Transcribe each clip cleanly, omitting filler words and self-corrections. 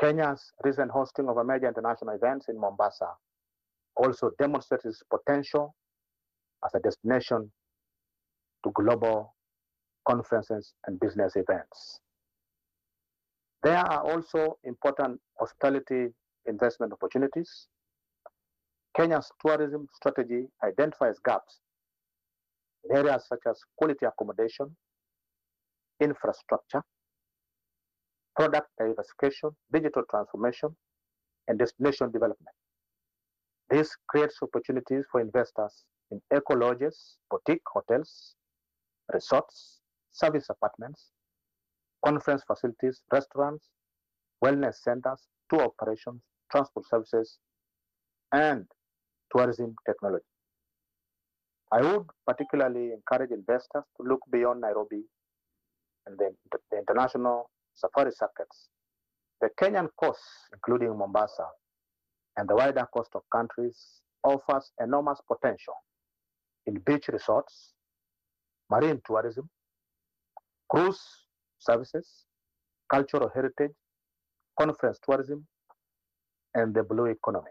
Kenya's recent hosting of a major international events in Mombasa also demonstrates its potential as a destination to global conferences and business events. There are also important hospitality investment opportunities. Kenya's tourism strategy identifies gaps in areas such as quality accommodation, infrastructure, product diversification, digital transformation, and destination development. This creates opportunities for investors in eco lodges, boutique hotels, resorts, service apartments, conference facilities, restaurants, wellness centers, tour operations, transport services, and tourism technology. I would particularly encourage investors to look beyond Nairobi and the international safari circuits. The Kenyan coast, including Mombasa and the wider coast of countries, offers enormous potential in beach resorts, marine tourism, cruise services, cultural heritage, conference tourism, and the blue economy.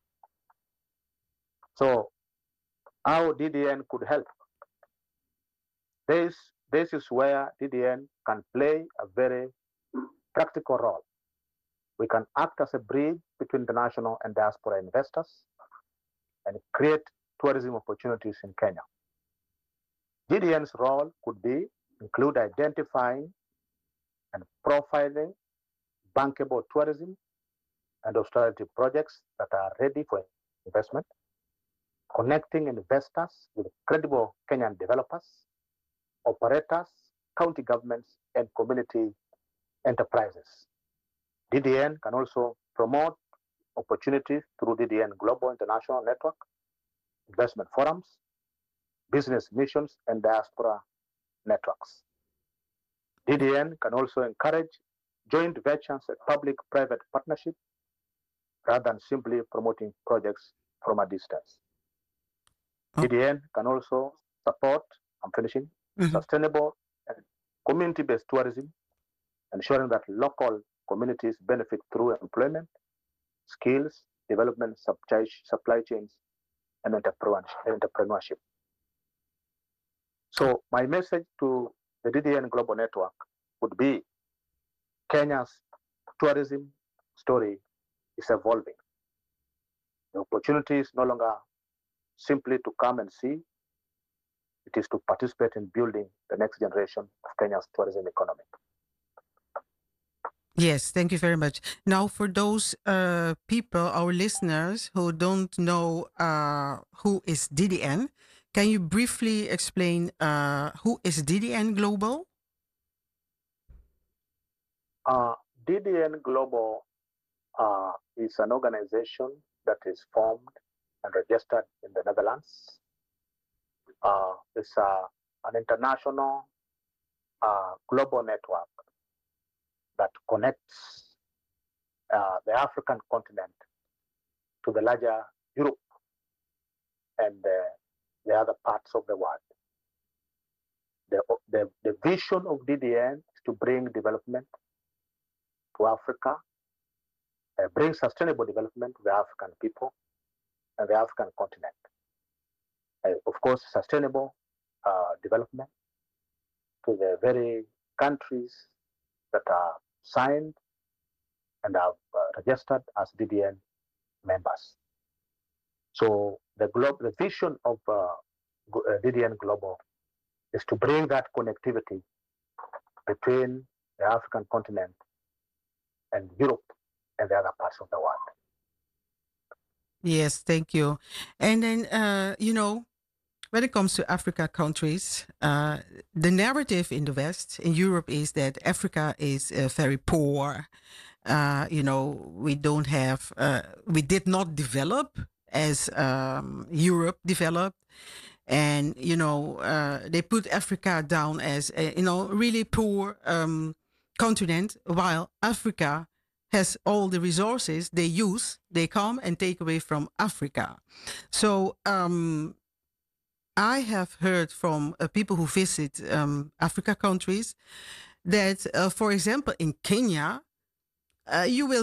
So, how DDN could help? This, this is where DDN can play a very practical role. We can act as a bridge between international and diaspora investors and create tourism opportunities in Kenya. DDN's role could be include identifying and profiling bankable tourism and hospitality projects that are ready for investment, connecting investors with credible Kenyan developers, operators, county governments, and community enterprises. DDN can also promote opportunities through DDN Global International Network, investment forums, business missions, and diaspora networks. DDN can also encourage joint ventures and public-private partnership rather than simply promoting projects from a distance. DDN can also support, I'm finishing, sustainable and community-based tourism, ensuring that local communities benefit through employment, skills, development, supply chains, and entrepreneurship. So my message to the DDN Global Network would be Kenya's tourism story is evolving. The opportunity is no longer simply to come and see, it is to participate in building the next generation of Kenya's tourism economy. Yes, thank you very much. Now, for those people, our listeners who don't know who is DDN, can you briefly explain who is DDN Global? DDN Global is an organization that is formed and registered in the Netherlands. It's an international global network that connects the African continent to the larger Europe and the other parts of the world. The vision of DDN is to bring development to Africa, bring sustainable development to the African people and the African continent. Of course, sustainable development to the very countries that are signed and have registered as DDN members. So the vision of DDN Global is to bring that connectivity between the African continent and Europe and the other parts of the world. Yes, thank you. And then, when it comes to Africa countries, the narrative in the West, in Europe, is that Africa is very poor. We don't have, we did not develop as Europe developed. And, they put Africa down as a, really poor continent, while Africa has all the resources they come and take away from Africa. So, I have heard from people who visit Africa countries that, for example, in Kenya, you will